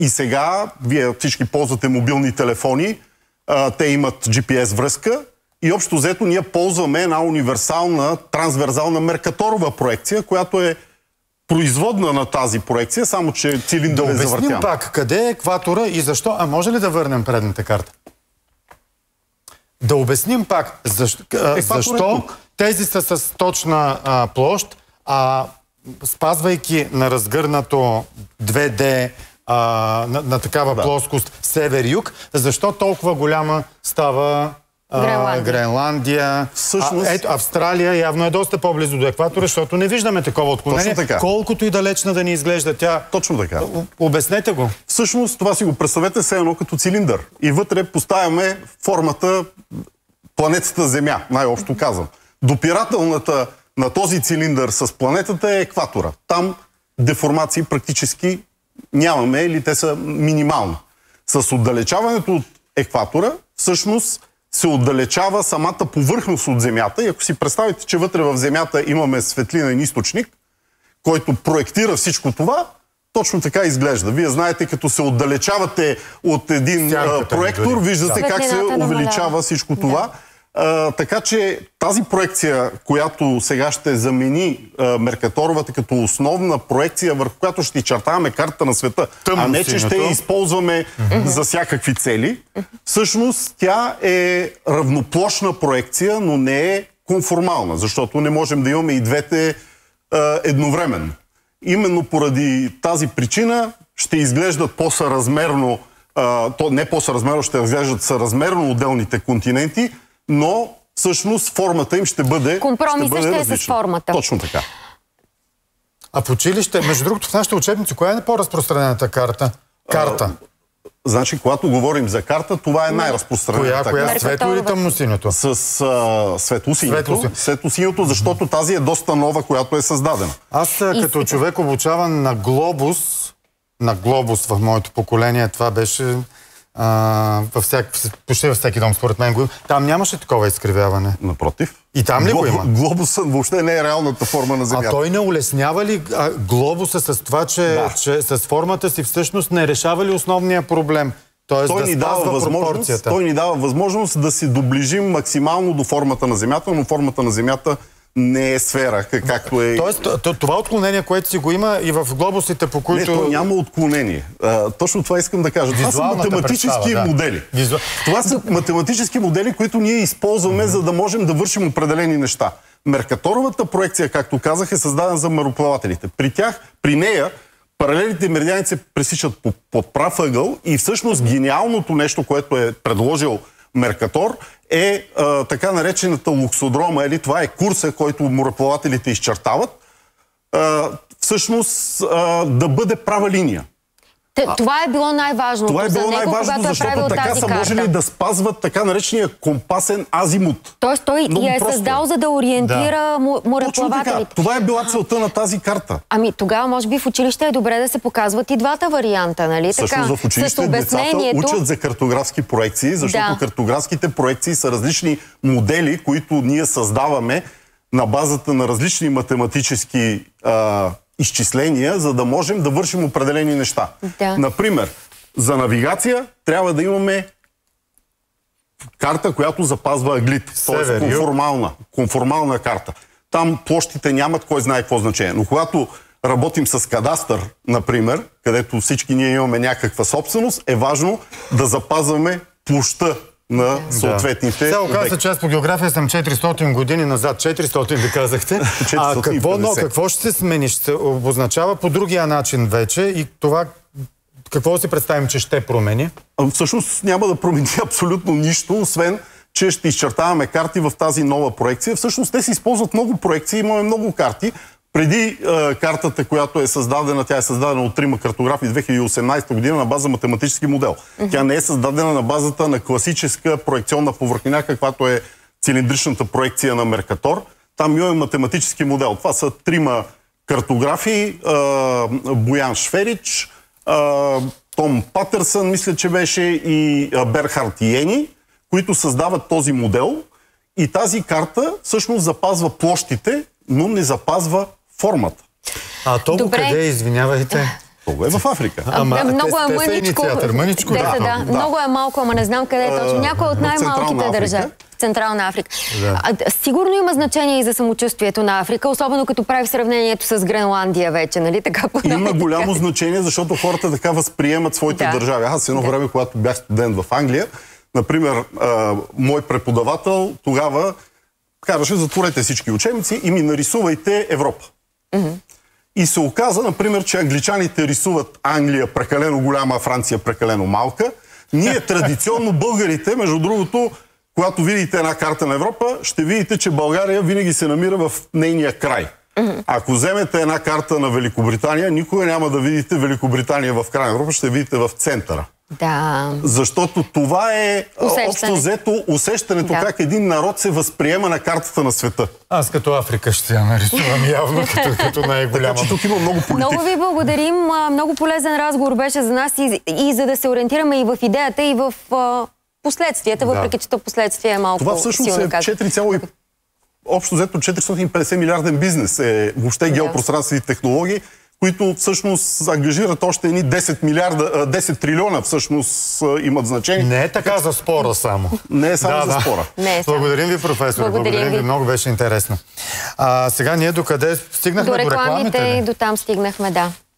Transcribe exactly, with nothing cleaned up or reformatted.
И сега, вие всички ползвате мобилни телефони, а, те имат джи пи ес връзка и общо взето ние ползваме една универсална, трансверзална меркаторова проекция, която е производна на тази проекция, само че цилиндър да е завъртян. Да обясним пак къде е екватора и защо. А може ли да върнем предната карта? Да обясним пак защо, а, защо е тези са с точна а, площ, а спазвайки на разгърнато две де а, на, на такава да. плоскост север-юг, защо толкова голяма става Гренландия? А, Гренландия. Всъщност... А, ето, Австралия явно е доста по-близо до екватора, защото не виждаме такова отклонение, колкото и далечна да ни изглежда тя. Точно така. Обяснете го. Всъщност това си го представете все едно като цилиндър. И вътре поставяме формата планетата Земя, най-общо казвам. Допирателната на този цилиндър с планетата е екватора. Там деформации практически нямаме или те са минимални. С отдалечаването от екватора всъщност се отдалечава самата повърхност от Земята и ако си представите, че вътре в Земята имаме светлинен източник, който проектира всичко това, точно така изглежда. Вие знаете, като се отдалечавате от един Сянката, проектор, дори. виждате да. как се увеличава всичко това. Да. А, така че тази проекция, която сега ще замени а, меркаторовата като основна проекция, върху която ще чертаваме картата на света, Тъмно а не че ще я използваме mm-hmm. за всякакви цели, всъщност тя е равноплощна проекция, но не е конформална, защото не можем да имаме и двете а, едновременно. Именно поради тази причина ще изглеждат по-съразмерно, а, то не по-съразмерно, ще изглеждат съразмерно отделните континенти, но всъщност формата им ще бъде Компромисът ще, бъде ще е с формата. Точно така. А в училище, между другото, в нашите учебници, коя е по-разпространената карта? Карта. А, значи, когато говорим за карта, това е най-разпространената. Коя? Коя? Светло или тъмносиньото? С а, светлосиньото. Светлосиньото, защото тази е доста нова, която е създадена. Аз като човек обучаван на глобус, на глобус в моето поколение, това беше... А, във всяк, почти във всеки дом, според мен, го... там нямаше такова изкривяване. Напротив. И там ли Глоб... го има? Глобусът въобще не е реалната форма на Земята. А той не улеснява ли а, глобуса с това, че, да. че с формата си всъщност не решава ли основния проблем? Тоест той, да ни дава възможност, той ни дава възможност да се доближим максимално до формата на Земята, но формата на Земята не е сфера, както е... Тоест, това отклонение, което си го има и в глобусите, по които... Не, то няма отклонение. А, точно това искам да кажа. Това са математически да. модели. Визу... Това са математически модели, които ние използваме, mm-hmm. за да можем да вършим определени неща. Меркаторовата проекция, както казах, е създадена за мореплавателите. При тях, при нея, паралелите меридиани се пресичат под, под прав ъгъл и всъщност mm-hmm. гениалното нещо, което е предложил Меркатор, е а, така наречената луксодрома, или това е курса, който мореплавателите изчертават, а, всъщност а, да бъде права линия. Т, това е било най-важното. Това е било най-важното, защото така са можели да спазват така наречения компасен азимут. Тоест той я е просто създал, за да ориентира да. мореплавателите. Това е била целта на тази карта. Ами тогава може би в училище е добре да се показват и двата варианта, нали? Всъщност така, в училище обяснението... децата учат за картографски проекции, защото да. картографските проекции са различни модели, които ние създаваме на базата на различни математически а, изчисления, за да можем да вършим определени неща. Да. Например, за навигация трябва да имаме карта, която запазва аглит. Т.е. конформална, конформална карта. Там площите нямат кой знае какво значение. Но когато работим с кадастър, например, където всички ние имаме някаква собственост, е важно да запазваме площта на съответните да. Сега оказа, че аз по география съм четиристотин години назад. четиристотин ви казахте. А какво, но, какво ще се смени? Ще се обозначава по другия начин вече и това какво си представим, че ще промени? Всъщност няма да промени абсолютно нищо, освен че ще изчертаваме карти в тази нова проекция. Всъщност те се използват много проекции, имаме много карти. Преди е, картата, която е създадена, тя е създадена от трима картографи две хиляди и осемнадесета година на база математически модел. Uh-huh. Тя не е създадена на базата на класическа проекционна повърхня, каквато е цилиндричната проекция на Меркатор. Там имаме математически модел. Това са трима картографи, е, Боян Шверич, е, Том Патърсън, мисля, че беше, и е, Берхард Йени, които създават този модел. И тази карта всъщност запазва площите, но не запазва формата. А то къде, извинявайте? много е в Африка. Ама, а, много те, е те мъничко. Инициатор, мъничко, те да. са, да. да. Много е малко, ама не знам къде е точно. Някой от най-малките държави. Централна Африка. Да. А, сигурно има значение и за самочувствието на Африка, особено като прави сравнението с Гренландия вече, нали? Така, има голямо значение, защото хората така възприемат своите да. държави. Аз едно да. време, когато бях студент в Англия, например, а, мой преподавател тогава казваше, затворете всички учебници и ми нарисувайте Европа. Mm-hmm. И се оказа, например, че англичаните рисуват Англия прекалено голяма, а Франция прекалено малка. Ние традиционно, българите, между другото, когато видите една карта на Европа, ще видите, че България винаги се намира в нейния край. Mm-hmm. Ако вземете една карта на Великобритания, никога няма да видите Великобритания в края на Европа, ще видите в центъра. Да. Защото това е Усещане. общо взето усещането, да. Как един народ се възприема на картата на света. Аз като Африка ще я нарисувам явно, като, като най-голяма. Така че тук има много политик. Много ви благодарим. Много полезен разговор беше за нас и, и за да се ориентираме и в идеята, и в а, последствията, Да. въпреки че то последствие е малко това всъщност силно е четири цяло общо взето четиристотин и петдесет милиарден бизнес. Е въобще да. геопространствени технологии, които всъщност ангажират още едни десет милиарда, десет трилиона всъщност имат значение. Не е така за спора само. Не е само да, за да. спора. Не е само. Благодарим ви, професор. Благодарим Благодарим ви. ви. Много беше интересно. А, сега ние докъде стигнахме? До До рекламите рекламите? и до там стигнахме, да.